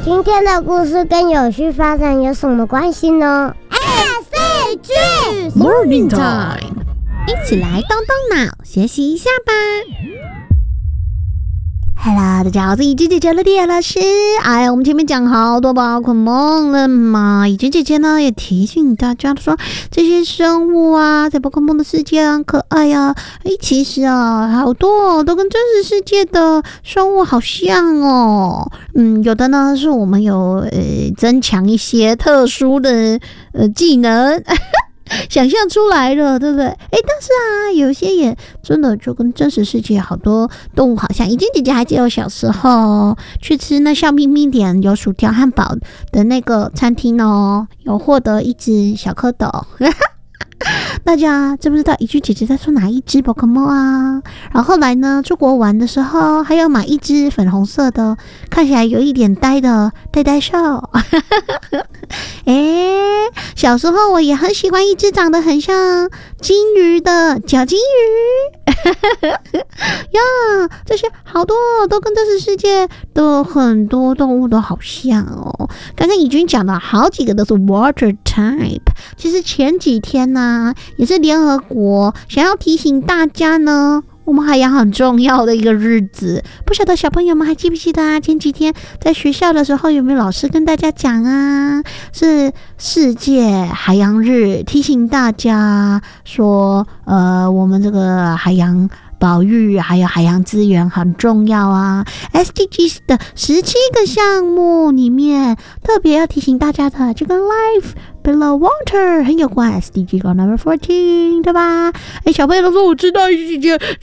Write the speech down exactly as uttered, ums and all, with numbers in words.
今天的故事跟永续发展有什么关系呢 ？S C G Morning Time， 一起来动动脑，学习一下吧。Hello， 大家好，我是怡君姐姐乐蒂老师。哎呀，我们前面讲好多宝可梦了嘛，怡君姐姐呢也提醒大家说，这些生物啊，在宝可梦的世界很可爱啊。哎，其实啊，好多、哦、都跟真实世界的生物好像哦。嗯，有的呢是我们有呃增强一些特殊的呃技能。想象出来了，对不对？哎，但是啊，有些也真的就跟真实世界好多动物好像。怡君姐姐还记得我小时候去吃那笑眯眯点有薯条汉堡的那个餐厅哦，有获得一只小蝌蚪。大家知不知道怡君姐姐在说哪一只宝可梦啊？然后后来呢，出国玩的时候还要买一只粉红色的，看起来有一点呆的呆呆兽。诶，小时候我也很喜欢一只长得很像金鱼的小金鱼。呀，这些好多都跟真实世界的很多动物都好像哦。刚刚怡君讲了好几个都是 water type。其实前几天呢、啊，也是联合国想要提醒大家呢，我们海洋很重要的一个日子。不晓得小朋友们还记不记得啊？前几天在学校的时候，有没有老师跟大家讲啊？是世界海洋日，提醒大家说，呃，我们这个海洋保育还有海洋资源很重要啊。 S D Gs 的十七个项目里面，特别要提醒大家的，就跟 Life Below Water 很有关。 S D G Goal Number fourteen， 对吧？哎，小朋友都说我知道，姐姐